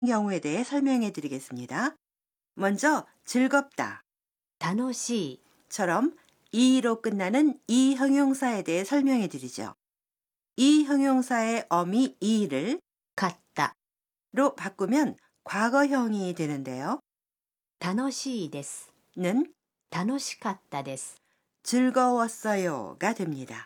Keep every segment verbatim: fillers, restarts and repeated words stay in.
경우에 대해 설명해 드리겠습니다. 먼저 즐겁다 楽しい 처럼 이로 끝나는 이 형용사에 대해 설명해 드리죠. 이 형용사의 어미 이를 買った 로 바꾸면 과거형이 되는데요. 楽しいです 는 楽しかったです 즐거웠어요가 됩니다.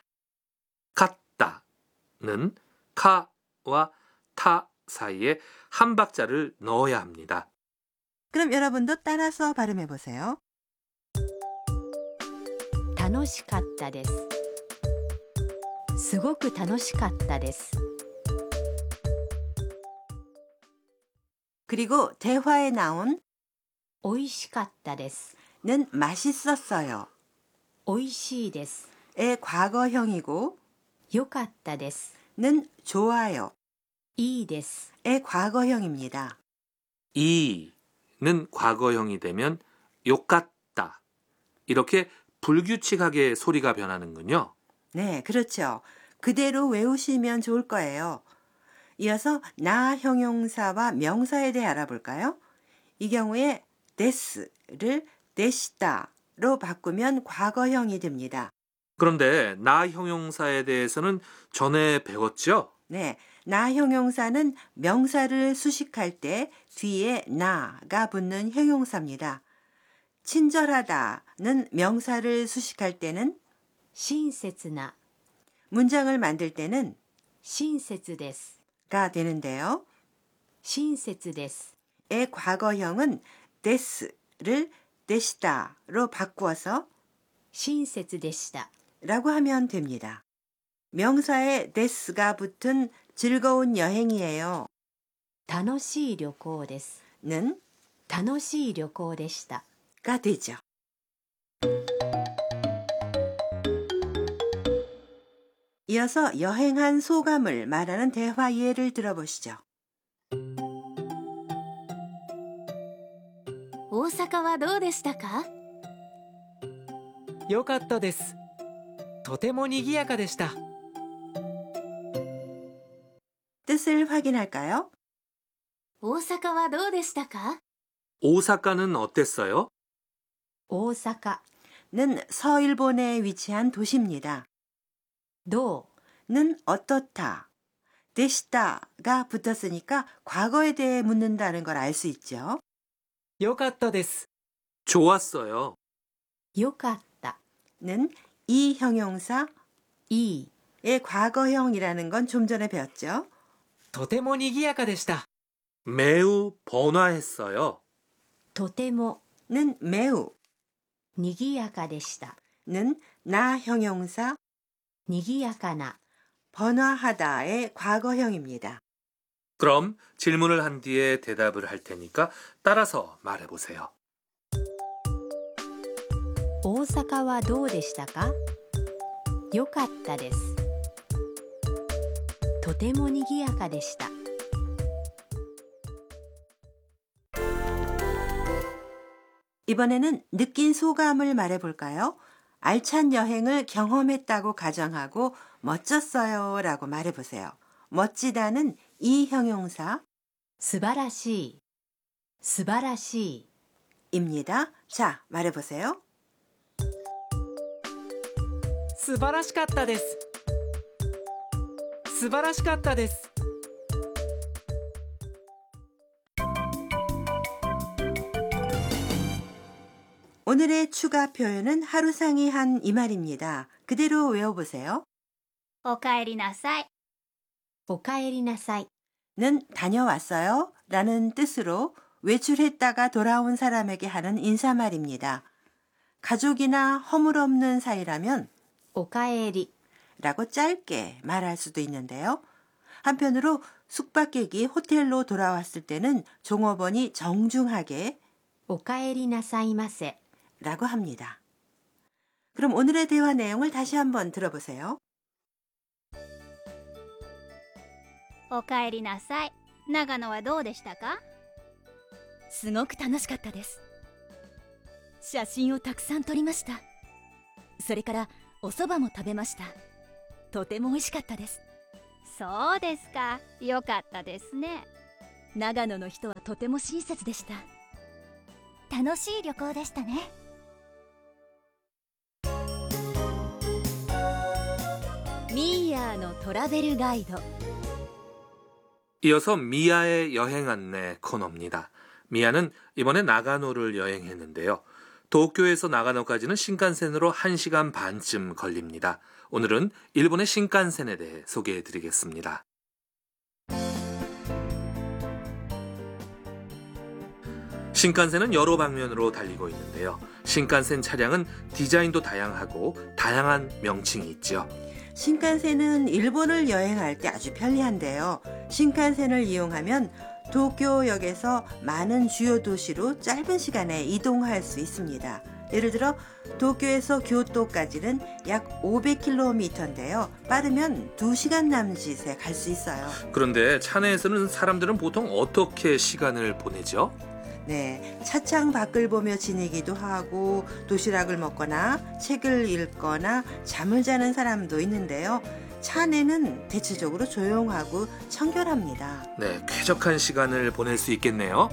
갔다는 카와 타 사이에 한 박자를 넣어야 합니다. 그럼 여러분도 따라서 발음해 보세요. 楽しかったですすごく楽しかったです 그리고 대화에 나온 美味しかったです 는 맛있었어요 美味しいです 의 과거형이고 よかったです 는 좋아요 いいです 의 과거형입니다. 이는 과거형이 되면 욕같다 이렇게 불규칙하게 소리가 변하는군요. 네, 그렇죠. 그대로 외우시면 좋을 거예요. 이어서 나 형용사와 명사에 대해 알아볼까요? 이 경우에 데스를 데시다로 바꾸면 과거형이 됩니다. 그런데 나 형용사에 대해서는 전에 배웠죠? 네, 나 형용사는 명사를 수식할 때 뒤에 나가 붙는 형용사입니다. 친절하다는 명사를 수식할 때는 親切な 문장을 만들 때는 親切です 가 되는데요. 親切です 의 과거형은 데스를 데시다로 바꾸어서 親切でした 라고 하면 됩니다. 명사에 데스가 붙은 즐거운 여행이에요. 楽しい旅行です 는 楽しい旅行でした 가 되죠. 이어서 여행한 소감을 말하는 대화 예를 들어보시죠. 大阪はどうでしたかよかったです。とても賑やかでした。 뜻을 확인할까요? 大阪はどうでしたか 오사카는 어땠어요? 大阪 는 서일본에 위치한 도시입니다. ど 는 어떻다, 데시다가 붙었으니까 과거에 대해 묻는다는 걸 알 수 있죠. よかったです。 좋았어요. うよかった 는 이 형용사 いい 의 과거형이라는 건 좀 전에 배웠죠. とても賑やかでした。 매우 번화했어요. とても 는 매우 にぎやかでした 는 나 형용사 にぎやかな 번화하다의 과거형입니다. 그럼 질문을 한 뒤에 대답을 할 테니까 따라서 말해보세요. 大阪はどうでしたかよかったですとてもにぎやかでした 이번에는 느낀 소감을 말해볼까요? 알찬 여행을 경험했다고 가정하고 멋졌어요 라고 말해보세요. 멋지다는 이 형용사 素晴らしい素晴らしい 입니다. 자, 말해보세요. 素晴らしかったです。素晴らしかったです。 오늘의 추가 표현은 하루상이 한 이 말입니다. 그대로 외워보세요. おかえりなさい。 おかえりなさい 는 다녀왔어요 라는 뜻으로 외출했다가 돌아온 사람에게 하는 인사말입니다. 가족이나 허물없는 사이라면 おかえり 라고 짧게 말할 수도 있는데요. 한편으로 숙박객이 호텔로 돌아왔을 때는 종업원이 정중하게 おかえりなさいませ 라고 합니다. 그럼 오늘의 대화 내용을 다시 한번 들어보세요. おかえりなさい。長野はどうでしたか？ すごく楽しかったです。写真をたくさん撮りました。それからお蕎麦も食べました。とても美味しかったです。 そうですか。よかったですね。 長野の人はとても親切でした。 楽しい旅行でしたね。 ミーヤーのトラベルガイド。 이어서 미아의 여행 안내 코너입니다. 미아는 이번에 나가노를 여행했는데요. 도쿄에서 나가노까지는 신칸센으로 한 시간 반쯤 걸립니다. 오늘은 일본의 신칸센에 대해 소개해 드리겠습니다. 신칸센은 여러 방면으로 달리고 있는데요. 신칸센 차량은 디자인도 다양하고 다양한 명칭이 있죠. 신칸센은 일본을 여행할 때 아주 편리한데요. 신칸센을 이용하면 도쿄역에서 많은 주요 도시로 짧은 시간에 이동할 수 있습니다. 예를 들어 도쿄에서 교토까지는 약 오백 킬로미터인데요. 빠르면 두 시간 남짓에 갈 수 있어요. 그런데 차 내에서는 사람들은 보통 어떻게 시간을 보내죠? 네, 차창 밖을 보며 지내기도 하고 도시락을 먹거나 책을 읽거나 잠을 자는 사람도 있는데요. 차 안에는 대체적으로 조용하고 청결합니다. 네, 쾌적한 시간을 보낼 수 있겠네요.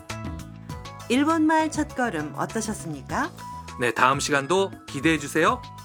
일본말 첫걸음 어떠셨습니까? 네, 다음 시간도 기대해 주세요.